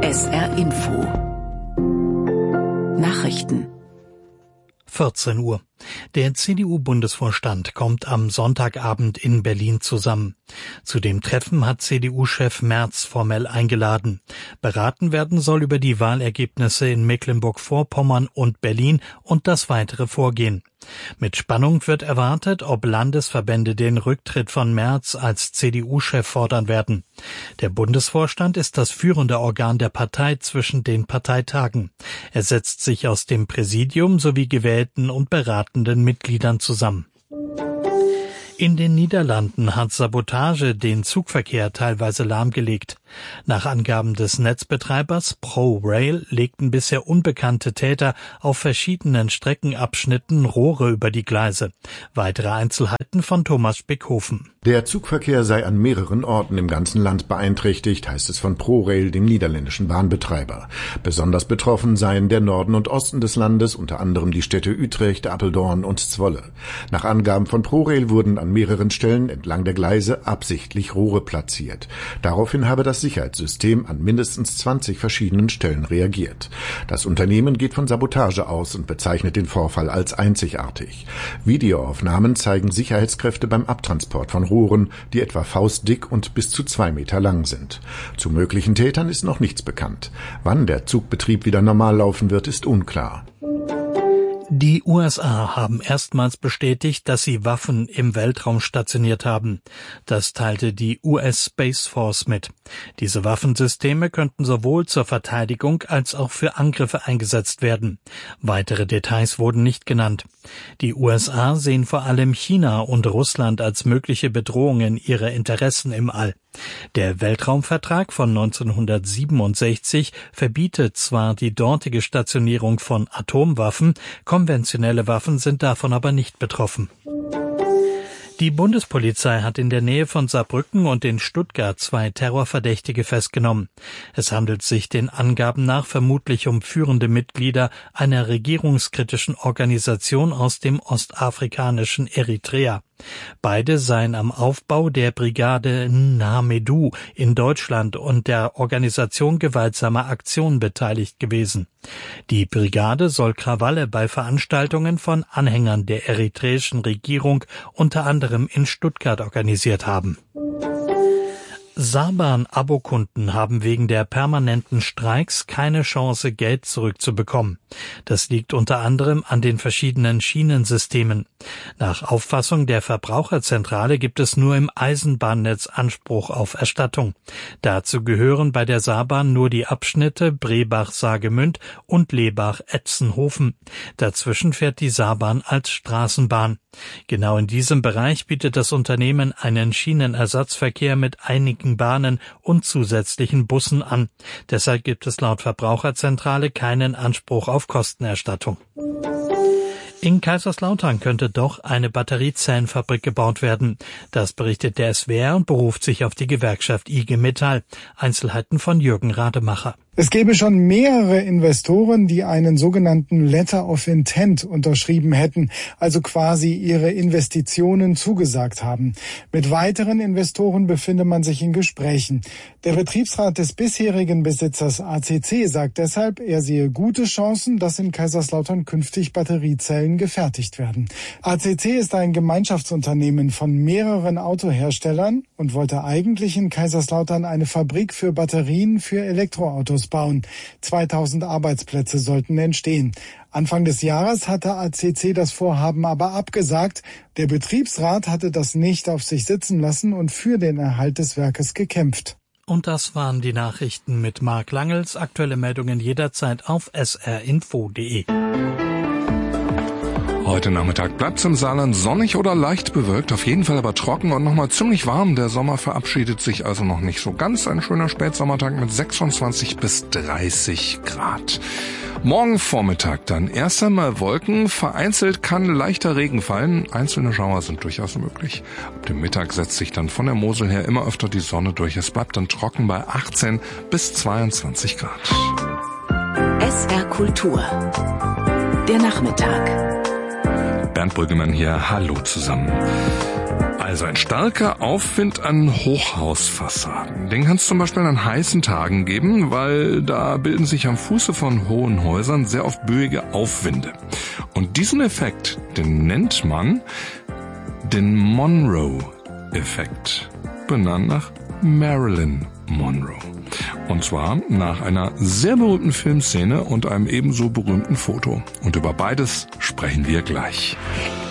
SR Info Nachrichten 14 Uhr. Der CDU-Bundesvorstand kommt am Sonntagabend in Berlin zusammen. Zu dem Treffen hat CDU-Chef Merz formell eingeladen. Beraten werden soll über die Wahlergebnisse in Mecklenburg-Vorpommern und Berlin und das weitere Vorgehen. Mit Spannung wird erwartet, ob Landesverbände den Rücktritt von Merz als CDU-Chef fordern werden. Der Bundesvorstand ist das führende Organ der Partei zwischen den Parteitagen. Er setzt sich aus dem Präsidium sowie gewählten und beratenden Mitgliedern zusammen. In den Niederlanden hat Sabotage den Zugverkehr teilweise lahmgelegt. Nach Angaben des Netzbetreibers ProRail legten bisher unbekannte Täter auf verschiedenen Streckenabschnitten Rohre über die Gleise. Weitere Einzelheiten von Thomas Spickhofen. Der Zugverkehr sei an mehreren Orten im ganzen Land beeinträchtigt, heißt es von ProRail, dem niederländischen Bahnbetreiber. Besonders betroffen seien der Norden und Osten des Landes, unter anderem die Städte Utrecht, Apeldoorn und Zwolle. Nach Angaben von ProRail wurden an mehreren Stellen entlang der Gleise absichtlich Rohre platziert. Daraufhin habe das Sicherheitssystem an mindestens 20 verschiedenen Stellen reagiert. Das Unternehmen geht von Sabotage aus und bezeichnet den Vorfall als einzigartig. Videoaufnahmen zeigen Sicherheitskräfte beim Abtransport von Rohren, die etwa faustdick und bis zu 2 Meter lang sind. Zu möglichen Tätern ist noch nichts bekannt. Wann der Zugbetrieb wieder normal laufen wird, ist unklar. Die USA haben erstmals bestätigt, dass sie Waffen im Weltraum stationiert haben. Das teilte die US Space Force mit. Diese Waffensysteme könnten sowohl zur Verteidigung als auch für Angriffe eingesetzt werden. Weitere Details wurden nicht genannt. Die USA sehen vor allem China und Russland als mögliche Bedrohungen ihrer Interessen im All. Der Weltraumvertrag von 1967 verbietet zwar die dortige Stationierung von Atomwaffen, konventionelle Waffen sind davon aber nicht betroffen. Die Bundespolizei hat in der Nähe von Saarbrücken und in Stuttgart 2 Terrorverdächtige festgenommen. Es handelt sich den Angaben nach vermutlich um führende Mitglieder einer regierungskritischen Organisation aus dem ostafrikanischen Eritrea. Beide seien am Aufbau der Brigade Nhamedu in Deutschland und der Organisation gewaltsamer Aktionen beteiligt gewesen. Die Brigade soll Krawalle bei Veranstaltungen von Anhängern der eritreischen Regierung unter anderem in Stuttgart organisiert haben. Saarbahn-Abokunden haben wegen der permanenten Streiks keine Chance, Geld zurückzubekommen. Das liegt unter anderem an den verschiedenen Schienensystemen. Nach Auffassung der Verbraucherzentrale gibt es nur im Eisenbahnnetz Anspruch auf Erstattung. Dazu gehören bei der Saarbahn nur die Abschnitte Brebach-Saargemünd und Lebach-Etzenhofen. Dazwischen fährt die Saarbahn als Straßenbahn. Genau in diesem Bereich bietet das Unternehmen einen Schienenersatzverkehr mit einigen Bahnen und zusätzlichen Bussen an. Deshalb gibt es laut Verbraucherzentrale keinen Anspruch auf Kostenerstattung. In Kaiserslautern könnte doch eine Batteriezellenfabrik gebaut werden. Das berichtet der SWR und beruft sich auf die Gewerkschaft IG Metall. Einzelheiten von Jürgen Rademacher. Es gäbe schon mehrere Investoren, die einen sogenannten Letter of Intent unterschrieben hätten, also quasi ihre Investitionen zugesagt haben. Mit weiteren Investoren befinde man sich in Gesprächen. Der Betriebsrat des bisherigen Besitzers ACC sagt deshalb, er sehe gute Chancen, dass in Kaiserslautern künftig Batteriezellen gefertigt werden. ACC ist ein Gemeinschaftsunternehmen von mehreren Autoherstellern und wollte eigentlich in Kaiserslautern eine Fabrik für Batterien für Elektroautos bauen. 2000 Arbeitsplätze sollten entstehen. Anfang des Jahres hatte ACC das Vorhaben aber abgesagt. Der Betriebsrat hatte das nicht auf sich sitzen lassen und für den Erhalt des Werkes gekämpft. Und das waren die Nachrichten mit Marc Langels. Aktuelle Meldungen jederzeit auf srinfo.de. Heute Nachmittag bleibt es im Saarland sonnig oder leicht bewölkt, auf jeden Fall aber trocken und nochmal ziemlich warm. Der Sommer verabschiedet sich also noch nicht so ganz. Ein schöner Spätsommertag mit 26 bis 30 Grad. Morgen Vormittag dann erst einmal Wolken, vereinzelt kann leichter Regen fallen, einzelne Schauer sind durchaus möglich. Ab dem Mittag setzt sich dann von der Mosel her immer öfter die Sonne durch. Es bleibt dann trocken bei 18 bis 22 Grad. SR Kultur. Der Nachmittag. Bernd Brüggemann hier, hallo zusammen. Also ein starker Aufwind an Hochhausfassaden. Den kann es zum Beispiel an heißen Tagen geben, weil da bilden sich am Fuße von hohen Häusern sehr oft böige Aufwinde. Und diesen Effekt, den nennt man den Monroe-Effekt, benannt nach Marilyn Monroe. Und zwar nach einer sehr berühmten Filmszene und einem ebenso berühmten Foto. Und über beides sprechen wir gleich.